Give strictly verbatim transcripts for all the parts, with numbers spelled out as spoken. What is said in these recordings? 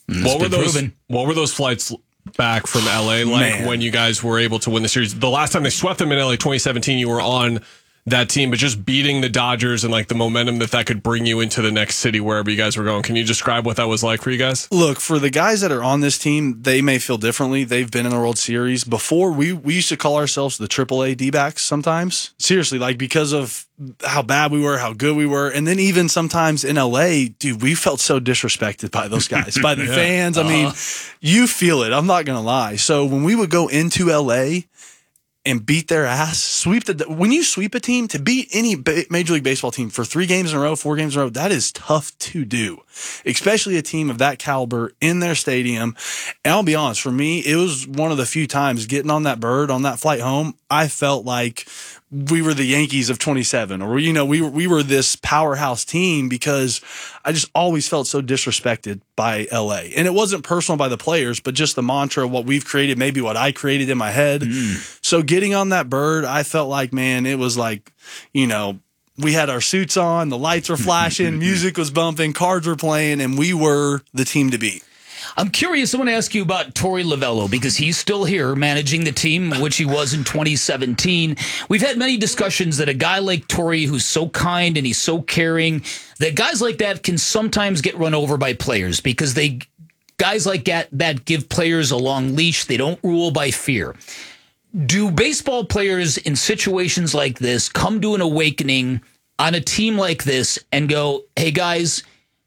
What were those? Proven. What were those flights back from L A like Man. when you guys were able to win the series? The last time they swept them in L A, twenty seventeen, you were on that team, but just beating the Dodgers and like the momentum that that could bring you into the next city wherever you guys were going. Can you describe what that was like for you guys? Look, for the guys that are on this team, they may feel differently. They've been in the World Series before. We we used to call ourselves the triple A D-backs sometimes. Seriously, like because of how bad we were, how good we were. And then even sometimes in L A, dude, we felt so disrespected by those guys, by the yeah. fans. I uh-huh. mean, you feel it. I'm not going to lie. So when we would go into L A and beat their ass, sweep the. When you sweep a team, to beat any Major League Baseball team for three games in a row, four games in a row, that is tough to do, especially a team of that caliber in their stadium. And I'll be honest, for me, it was one of the few times getting on that bird on that flight home, I felt like we were the Yankees of twenty-seven, or, you know, we were, we were this powerhouse team, because I just always felt so disrespected by L A. And it wasn't personal by the players, but just the mantra of what we've created, maybe what I created in my head. Mm. So getting on that bird, I felt like, man, it was like, you know, we had our suits on, the lights were flashing, music was bumping, cards were playing, and we were the team to beat. I'm curious, I want to ask you about Torey Lovullo, because he's still here managing the team, which he was in twenty seventeen. We've had many discussions that a guy like Torey, who's so kind and he's so caring, that guys like that can sometimes get run over by players, because they guys like that, that give players a long leash. They don't rule by fear. Do baseball players in situations like this come to an awakening on a team like this and go, hey, guys,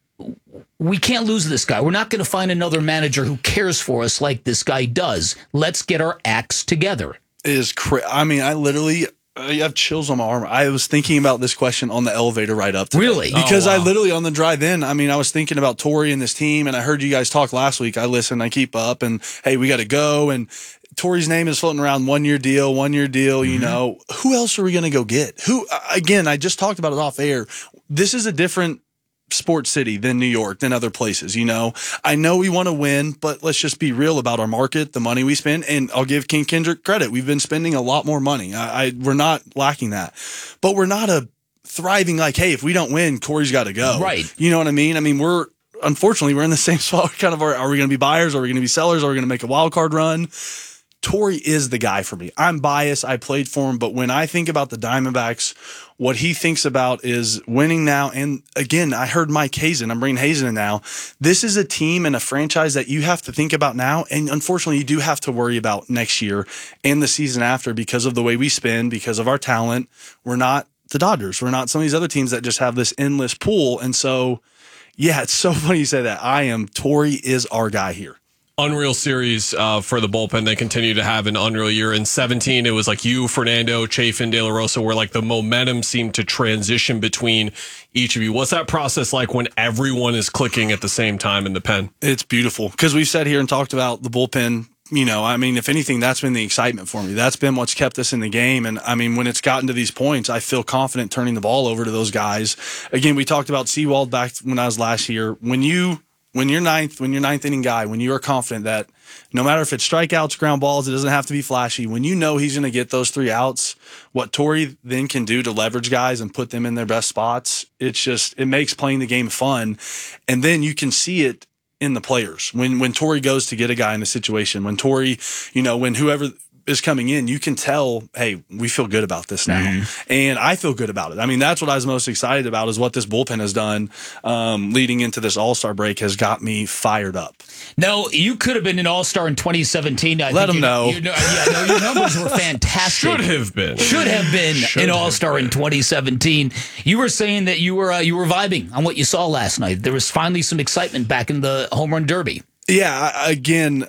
we can't lose this guy. We're not going to find another manager who cares for us like this guy does. Let's get our acts together. It is cra- I mean, I literally, I have chills on my arm. I was thinking about this question on the elevator right up today. Really? Because oh, wow. I literally, on the drive in, I mean, I was thinking about Torey and this team, and I heard you guys talk last week. I listen, I keep up, and hey, we got to go. And Torey's name is floating around, one year deal, one year deal. Mm-hmm. You know, who else are we going to go get? Who? Again, I just talked about it off air. This is a different sports city than New York, than other places. You know, I know we want to win, but let's just be real about our market, the money we spend. And I'll give King Kendrick credit. We've been spending a lot more money. I, I we're not lacking that, but we're not a thriving like, hey, if we don't win, Corey's got to go. Right. You know what I mean? I mean, we're, unfortunately, we're in the same spot. Kind of, are, are we going to be buyers? Are we going to be sellers? Are we going to make a wild card run? Torey is the guy for me. I'm biased. I played for him. But when I think about the Diamondbacks, what he thinks about is winning now. And again, I heard Mike Hazen. I'm bringing Hazen in now. This is a team and a franchise that you have to think about now. And unfortunately, you do have to worry about next year and the season after, because of the way we spend, because of our talent. We're not the Dodgers. We're not some of these other teams that just have this endless pool. And so, yeah, it's so funny you say that. I am, Torey is our guy here. Unreal series uh, for the bullpen. They continue to have an unreal year. In seventeen, it was like you, Fernando, Chafin, De La Rosa, where like the momentum seemed to transition between each of you. What's that process like when everyone is clicking at the same time in the pen? It's beautiful, because we've sat here and talked about the bullpen. You know, I mean, if anything, that's been the excitement for me. That's been what's kept us in the game. And I mean, when it's gotten to these points, I feel confident turning the ball over to those guys. Again, we talked about Sewald back when I was last year. When you When you're ninth, when you're ninth inning guy, when you are confident that no matter if it's strikeouts, ground balls, it doesn't have to be flashy. When you know he's going to get those three outs, what Torey then can do to leverage guys and put them in their best spots, it's just, it makes playing the game fun. And then you can see it in the players. When when Torey goes to get a guy in a situation, when Torey, you know, when whoever is coming in, you can tell, hey, we feel good about this now. Mm-hmm. And I feel good about it. I mean, that's what I was most excited about, is what this bullpen has done um, leading into this All-Star break has got me fired up. No, you could have been an All-Star in twenty seventeen. I Let think them know. You, yeah, no, your numbers were fantastic. Should have been. Should have been Should an have All-Star been. in twenty seventeen. You were saying that you were uh, you were vibing on what you saw last night. There was finally some excitement back in the home run derby. Yeah, I, again,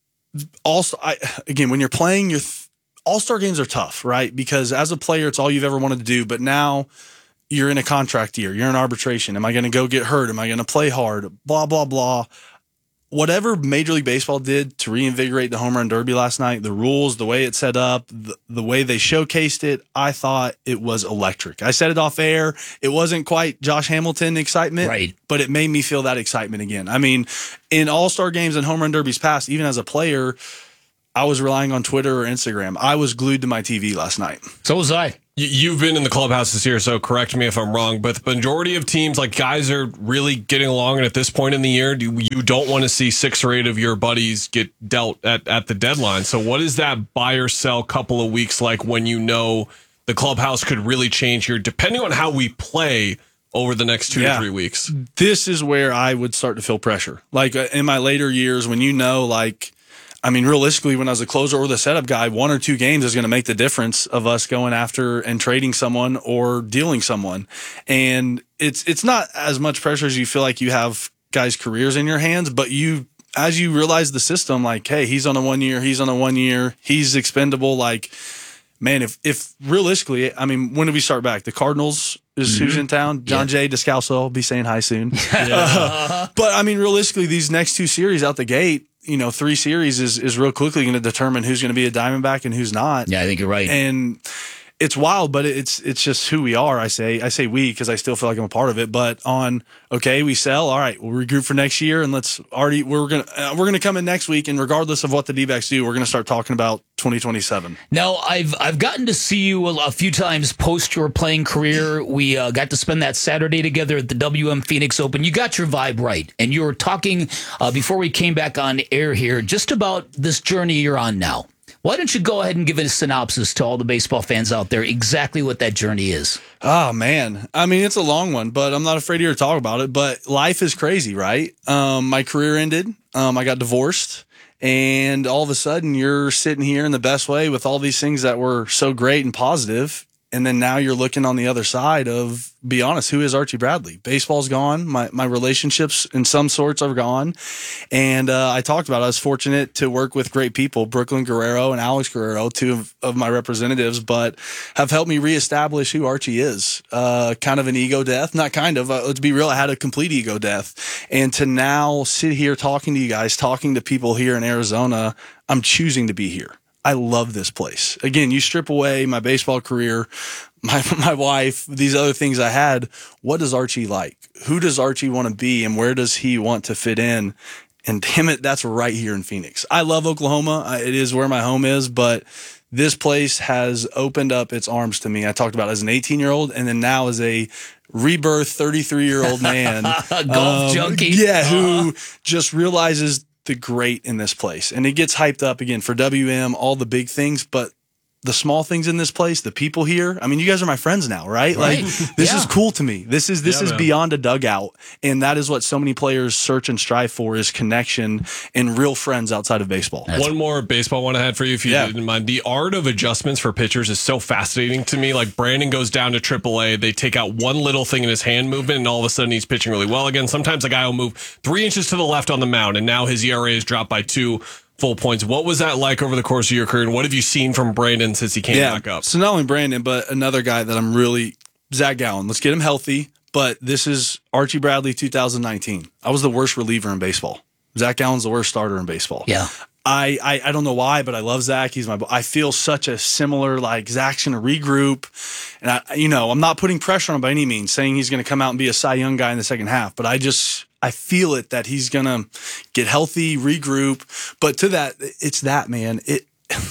also, I, again, when you're playing, your th- All-Star games are tough, right? Because as a player, it's all you've ever wanted to do. But now you're in a contract year. You're in arbitration. Am I going to go get hurt? Am I going to play hard? Blah, blah, blah. Whatever Major League Baseball did to reinvigorate the home run derby last night, the rules, the way it's set up, the, the way they showcased it, I thought it was electric. I said it off air. It wasn't quite Josh Hamilton excitement, right, but it made me feel that excitement again. I mean, in All-Star games and home run derbies past, even as a player, I was relying on Twitter or Instagram. I was glued to my T V last night. So was I. You've been in the clubhouse this year, so correct me if I'm wrong, but the majority of teams, like guys are really getting along, and at this point in the year, you don't want to see six or eight of your buddies get dealt at, at the deadline. So what is that buy or sell couple of weeks like when you know the clubhouse could really change here, depending on how we play over the next two yeah. to three weeks? This is where I would start to feel pressure. Like uh, in my later years, when you know, like, I mean, realistically, when I was a closer or the setup guy, one or two games is going to make the difference of us going after and trading someone or dealing someone. And it's it's not as much pressure as you feel like you have guys' careers in your hands, but you, as you realize the system, like, hey, he's on a one year, he's on a one year, he's expendable. Like, man, if if realistically, I mean, when do we start back? The Cardinals is mm-hmm. who's in town. John yeah. J. Descalso will be saying hi soon. yeah. uh, but I mean, realistically, these next two series out the gate, you know, three series is is real quickly going to determine who's going to be a Diamondback and who's not. Yeah, I think you're right. And it's wild, but it's it's just who we are. I say I say we because I still feel like I'm a part of it. But on okay, we sell. All right, we'll regroup for next year, and let's already we're gonna uh, we're gonna come in next week, and regardless of what the D-backs do, we're gonna start talking about twenty twenty-seven. Now, I've I've gotten to see you a, a few times post your playing career. We uh, got to spend that Saturday together at the W M Phoenix Open. You got your vibe right, and you were talking uh, before we came back on air here just about this journey you're on now. Why don't you go ahead and give a synopsis to all the baseball fans out there exactly what that journey is? Oh, man. I mean, it's a long one, but I'm not afraid to hear talk about it. But life is crazy, right? Um, my career ended. Um, I got divorced. And all of a sudden, you're sitting here in the best way with all these things that were so great and positive. And then now you're looking on the other side of, be honest, who is Archie Bradley? Baseball's gone. My my relationships in some sorts are gone. And uh, I talked about it. I was fortunate to work with great people, Brooklyn Guerrero and Alex Guerrero, two of, of my representatives, but have helped me reestablish who Archie is. Uh, kind of an ego death. Not kind of. Uh, let's be real. I had a complete ego death. And to now sit here talking to you guys, talking to people here in Arizona, I'm choosing to be here. I love this place. Again, you strip away my baseball career, my my wife, these other things I had. What does Archie like? Who does Archie want to be, and where does he want to fit in? And damn it, that's right here in Phoenix. I love Oklahoma. It is where my home is, but this place has opened up its arms to me. I talked about it as an eighteen-year-old, and then now as a rebirth thirty-three-year-old man. Golf um, junkie. Yeah, uh-huh. who just realizes the great in this place. And it gets hyped up again for W M, all the big things, but the small things in this place, the people here. I mean, you guys are my friends now, right? Right. Like this yeah. is cool to me. This is this yeah, is man. beyond a dugout. And that is what so many players search and strive for, is connection and real friends outside of baseball. That's one more baseball one I had for you, if you yeah. didn't mind. The art of adjustments for pitchers is so fascinating to me. Like Brandon goes down to triple A, they take out one little thing in his hand movement, and all of a sudden he's pitching really well again. Sometimes a guy will move three inches to the left on the mound, and now his E R A is dropped by two full points. What was that like over the course of your career, and what have you seen from Brandon since he came yeah. back up? So not only Brandon, but another guy that I'm really, Zach Gallen. Let's get him healthy. But this is Archie Bradley two thousand nineteen. I was the worst reliever in baseball. Zach Gallen's the worst starter in baseball. Yeah. I, I, I don't know why, but I love Zach. He's my. I feel such a similar, like, Zach's going to regroup. And, I, you know, I'm not putting pressure on him by any means, saying he's going to come out and be a Cy Young guy in the second half. But I just, I feel it that he's going to get healthy, regroup. But to that, it's that, man. It.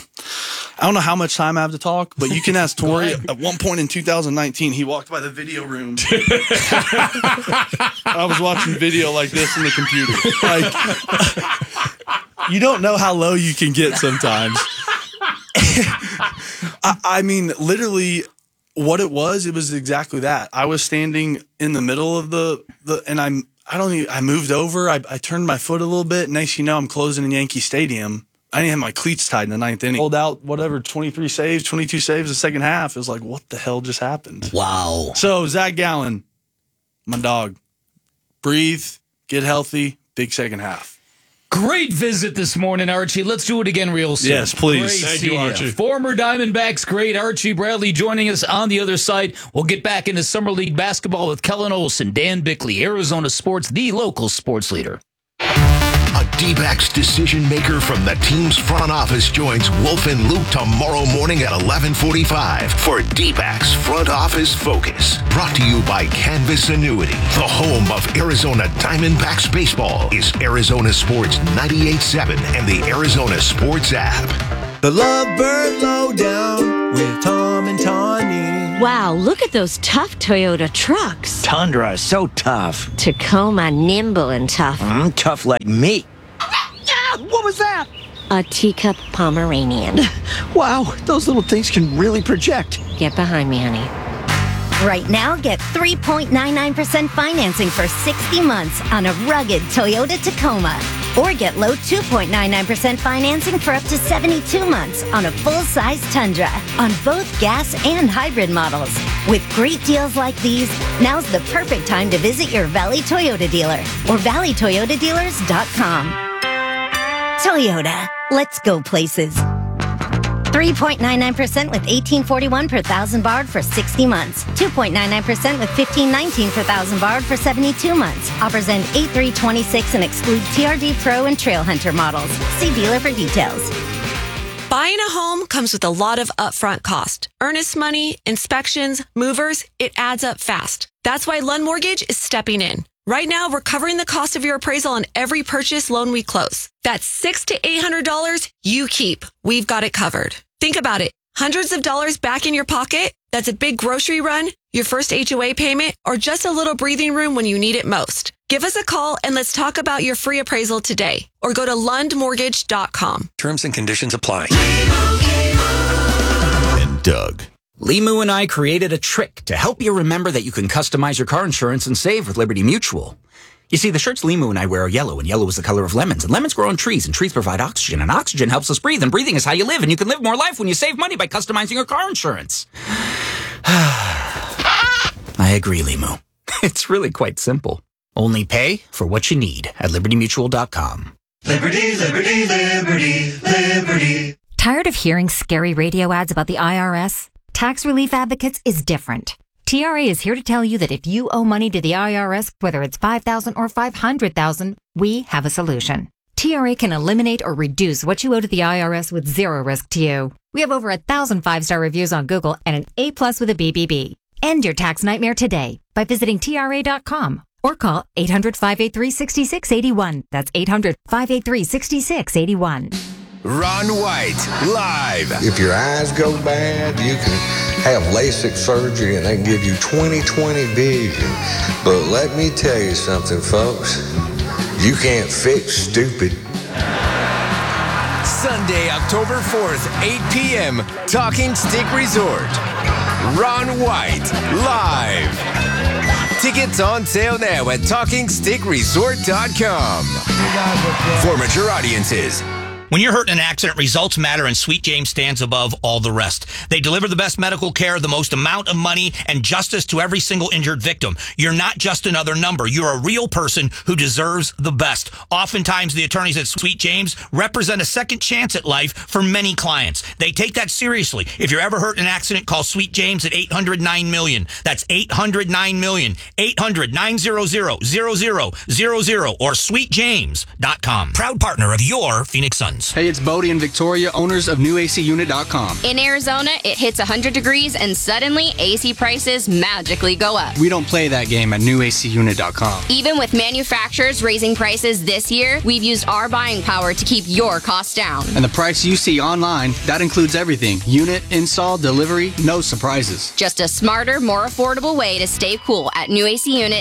I don't know how much time I have to talk, but you can ask Tori. At one point in two thousand nineteen, he walked by the video room. I was watching video like this in the computer. Like, you don't know how low you can get sometimes. I, I mean, literally, what it was, it was exactly that. I was standing in the middle of the, the and I'm, I don't even, I moved over. I, I turned my foot a little bit. Next, you know, I'm closing in Yankee Stadium. I didn't have my cleats tied in the ninth inning. Pulled out whatever, twenty-three saves, twenty-two saves the second half. It was like, what the hell just happened? Wow. So, Zach Gallen, my dog, breathe, get healthy, big second half. Great visit this morning, Archie. Let's do it again real soon. Yes, please. Great Thank seeing you, Archie. Former Diamondbacks great Archie Bradley joining us on the other side. We'll get back into Summer League basketball with Kellen Olson, Dan Bickley, Arizona Sports, the local sports leader. A D-backs decision maker from the team's front office joins Wolf and Luke tomorrow morning at eleven forty-five for D-backs Front Office Focus. Brought to you by Canvas Annuity. The home of Arizona Diamondbacks baseball is Arizona Sports ninety-eight point seven and the Arizona Sports app. The Lovebird Lowdown with Tom and Tawny. Wow, look at those tough Toyota trucks. Tundra is so tough. Tacoma, nimble and tough. Mm, tough like me. Ah, what was that? A teacup Pomeranian. Wow, those little things can really project. Get behind me, honey. Right now, get three point nine nine percent financing for sixty months on a rugged Toyota Tacoma. Or get low two point nine nine percent financing for up to seventy-two months on a full-size Tundra on both gas and hybrid models. With great deals like these, now's the perfect time to visit your Valley Toyota dealer or valley toyota dealers dot com. Toyota, let's go places. three point nine nine percent with eighteen forty-one per thousand borrowed for sixty months. two point nine nine percent with fifteen nineteen per thousand borrowed for seventy-two months. Offers end eight three twenty-six and exclude T R D Pro and Trail Hunter models. See dealer for details. Buying a home comes with a lot of upfront cost. Earnest money, inspections, movers, it adds up fast. That's why Lund Mortgage is stepping in. Right now, we're covering the cost of your appraisal on every purchase loan we close. That's six hundred to eight hundred dollars you keep. We've got it covered. Think about it. Hundreds of dollars back in your pocket? That's a big grocery run, your first H O A payment, or just a little breathing room when you need it most. Give us a call and let's talk about your free appraisal today. Or go to lund mortgage dot com. Terms and conditions apply. And Doug. Limu and I created a trick to help you remember that you can customize your car insurance and save with Liberty Mutual. You see, the shirts Limu and I wear are yellow, and yellow is the color of lemons, and lemons grow on trees, and trees provide oxygen, and oxygen helps us breathe, and breathing is how you live, and you can live more life when you save money by customizing your car insurance. I agree, Limu. It's really quite simple. Only pay for what you need at liberty mutual dot com. Liberty, liberty, liberty, liberty. Tired of hearing scary radio ads about the I R S? Tax Relief Advocates is different. T R A is here to tell you that if you owe money to the I R S, whether it's five thousand dollars or five hundred thousand dollars, we have a solution. T R A can eliminate or reduce what you owe to the I R S with zero risk to you. We have over a thousand five-star reviews on Google and an A plus with a B B B. End your tax nightmare today by visiting T R A dot com or call eight hundred, five eight three, six six eight one. That's eight hundred, five eight three, six six eight one. Ron White, live. If your eyes go bad, you can have LASIK surgery and they can give you twenty twenty vision. But let me tell you something, folks. You can't fix stupid. Sunday, October fourth, eight p.m., Talking Stick Resort. Ron White, live. Tickets on sale now at talking stick resort dot com. For mature audiences. When you're hurt in an accident, results matter, and Sweet James stands above all the rest. They deliver the best medical care, the most amount of money, and justice to every single injured victim. You're not just another number. You're a real person who deserves the best. Oftentimes, the attorneys at Sweet James represent a second chance at life for many clients. They take that seriously. If you're ever hurt in an accident, call Sweet James at eight hundred nine million. That's eight hundred nine million. eight hundred, nine hundred, zero zero zero zero or sweet james dot com. Proud partner of your Phoenix Suns. Hey, it's Bodie and Victoria, owners of new A C unit dot com. In Arizona, it hits one hundred degrees and suddenly A C prices magically go up. We don't play that game at new A C unit dot com. Even with manufacturers raising prices this year, we've used our buying power to keep your costs down. And the price you see online, that includes everything. Unit, install, delivery, no surprises. Just a smarter, more affordable way to stay cool at new A C unit